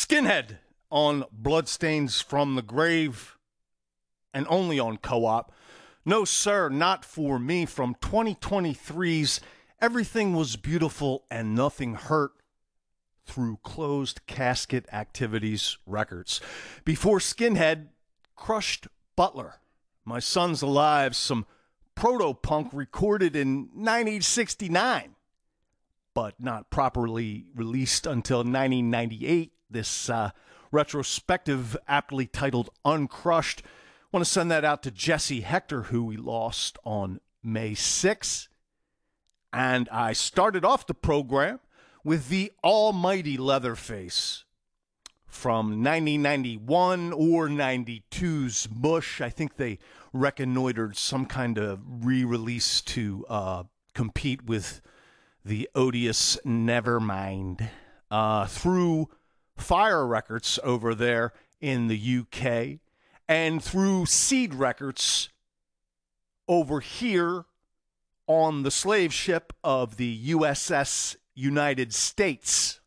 Skinhead on Bloodstains from the Grave, and only on Co-op. No, sir, not for me. From 2023's Everything Was Beautiful and Nothing Hurt through Closed Casket Activities Records. Before Skinhead, Crushed Butler, My Son's Alive, some proto-punk recorded in 1969, but not properly released until 1998. This retrospective, aptly titled Uncrushed. Want to send that out to Jesse Hector, who we lost on May 6th. And I started off the program with the almighty Leatherface from 1991 or 92's Mush. I think they reconnoitered some kind of re-release to compete with the odious Nevermind through Fire Records over there in the UK, and through Seed Records over here on the slave ship of the USS United States.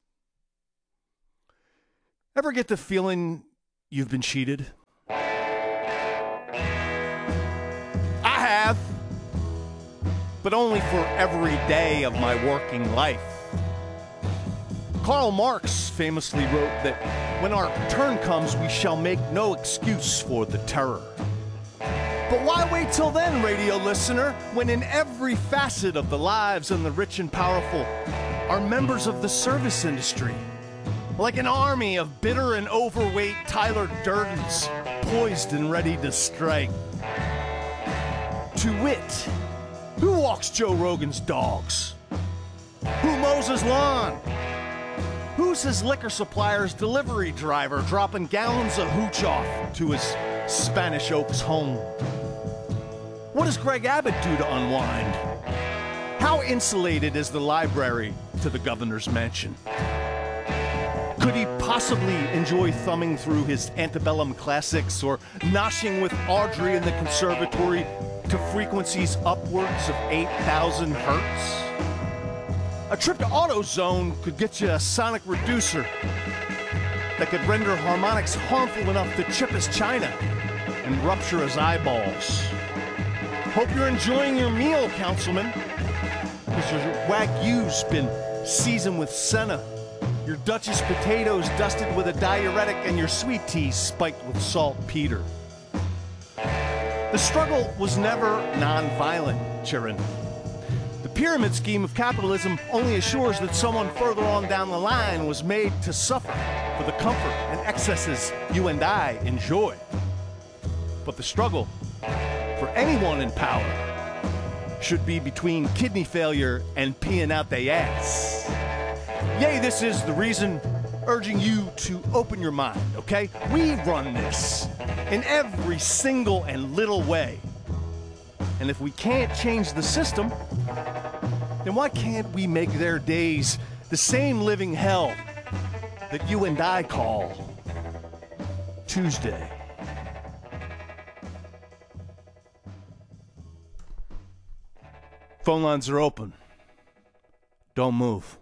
Ever get the feeling you've been cheated? I have, but only for every day of my working life. Karl Marx famously wrote that when our turn comes, we shall make no excuse for the terror. But why wait till then, radio listener, when in every facet of the lives of the rich and powerful are members of the service industry, like an army of bitter and overweight Tyler Durdens, poised and ready to strike. To wit, who walks Joe Rogan's dogs? Who mows his lawn? Who's his liquor supplier's delivery driver dropping gallons of hooch off to his Spanish Oaks home? What does Greg Abbott do to unwind? How insulated is the library to the governor's mansion? Could he possibly enjoy thumbing through his antebellum classics or noshing with Audrey in the conservatory to frequencies upwards of 8,000 hertz? A trip to AutoZone could get you a sonic reducer that could render harmonics harmful enough to chip his china and rupture his eyeballs. Hope you're enjoying your meal, Councilman, because your Wagyu's been seasoned with senna, your Duchess potatoes dusted with a diuretic, and your sweet tea spiked with saltpeter. The struggle was never non-violent, Chirin. The pyramid scheme of capitalism only assures that someone further on down the line was made to suffer for the comfort and excesses you and I enjoy. But the struggle for anyone in power should be between kidney failure and peeing out they ass. Yay, this is the reason urging you to open your mind, okay? We run this in every single and little way. And if we can't change the system, then why can't we make their days the same living hell that you and I call Tuesday? Phone lines are open. Don't move.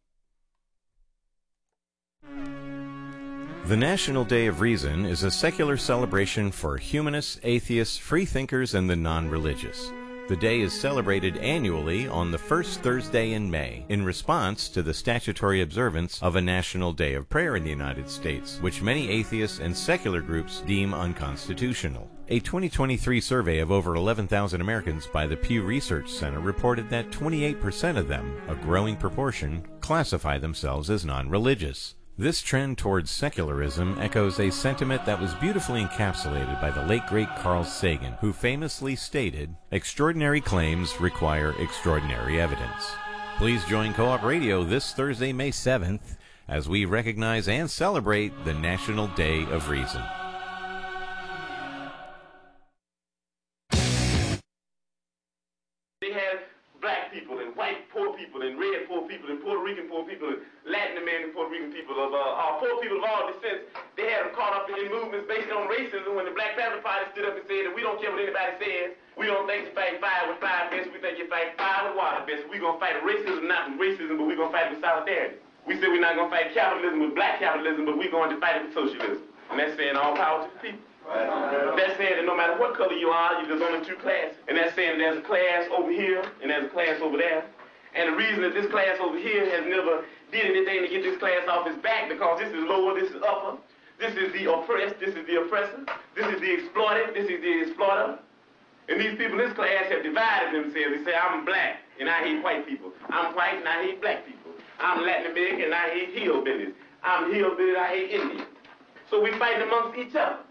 The National Day of Reason is a secular celebration for humanists, atheists, freethinkers, and the non-religious. The day is celebrated annually on the first Thursday in May in response to the statutory observance of a National Day of Prayer in the United States, which many atheists and secular groups deem unconstitutional. A 2023 survey of over 11,000 Americans by the Pew Research Center reported that 28% of them, a growing proportion, classify themselves as non-religious. This trend towards secularism echoes a sentiment that was beautifully encapsulated by the late great Carl Sagan, who famously stated, "Extraordinary claims require extraordinary evidence." Please join Co-op Radio this Thursday, May 7th, as we recognize and celebrate the National Day of Reason. They had black people and white poor people and red poor people and Puerto Rican poor people and Latin American Puerto Rican people of poor people of all descents. They had them caught up in movements based on racism when the Black Panther Party stood up and said that we don't care what anybody says. We don't think you fight fire with fire best. We think you fight fire with water best. We're going to fight racism, not with racism, but we're going to fight with solidarity. We said we're not going to fight capitalism with black capitalism, but we're going to fight it with socialism. And that's saying all power to the people. Right. That's saying that no matter what color you are, there's only two classes. And that's saying there's a class over here and there's a class over there. And the reason that this class over here has never did anything to get this class off its back, because this is lower, this is upper. This is the oppressed, this is the oppressor. This is the exploited, this is the exploiter. And these people in this class have divided themselves. They say, I'm black and I hate white people. I'm white and I hate black people. I'm Latin American and I hate hillbillies. I'm hillbilly and I hate Indians. So we fight amongst each other.